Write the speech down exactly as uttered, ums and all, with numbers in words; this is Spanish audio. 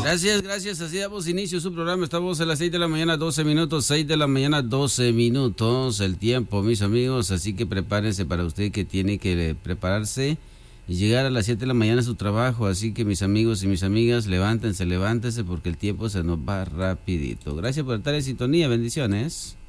Gracias, gracias. Así damos inicio a su programa. Estamos a las seis de la mañana, doce minutos. seis de la mañana, doce minutos. El tiempo, mis amigos. Así que prepárense para usted que tiene que prepararse y llegar a las siete de la mañana a su trabajo. Así que mis amigos y mis amigas, levántense, levántense porque el tiempo se nos va rapidito. Gracias por estar en sintonía. Bendiciones.